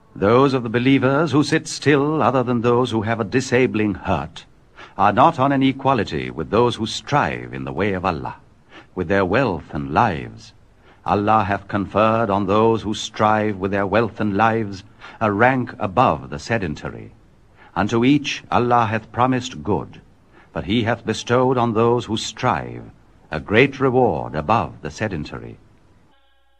Those of the believers who sit still other than those who have a disabling hurt are not on an equality with those who strive in the way of Allah, with their wealth and lives. Allah hath conferred on those who strive with their wealth and lives a rank above the sedentary. Unto each Allah hath promised good, but he hath bestowed on those who strive a great reward above the sedentary.